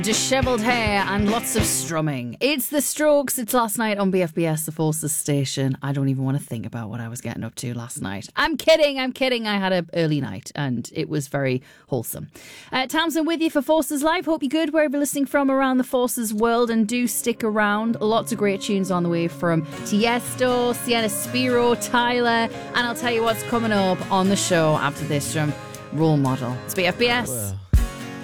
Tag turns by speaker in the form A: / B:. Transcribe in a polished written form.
A: Dishevelled hair and lots of strumming. It's The Strokes. It's last night on BFBS, the Forces station. I don't even want to think about what I was getting up to last night. I'm kidding. I had an early night and it was very wholesome. Townsend with you for Forces Live. Hope you're good wherever you're listening from around the Forces world, and do stick around. Lots of great tunes on the way from Tiesto, Sienna Spiro, Tyler, and I'll tell you what's coming up on the show after this from Role Model. It's BFBS.
B: Well.